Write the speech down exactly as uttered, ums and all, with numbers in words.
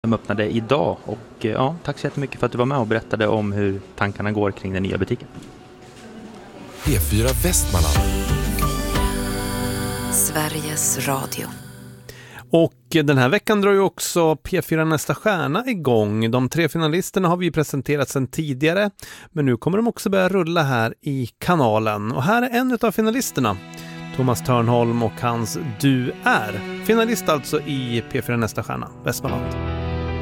De öppnade idag och ja, tack så jättemycket för att du var med och berättade om hur tankarna går kring den nya butiken. P fyra Västmanland. Sveriges Radio. Och den här veckan drar ju också P fyra Nästa stjärna igång. De tre finalisterna har vi presenterat sedan tidigare, men nu kommer de också börja rulla här i kanalen. Och här är en av finalisterna, Thomas Törnholm och hans Du är. Finalist alltså i P fyra Nästa stjärna, Västmanland.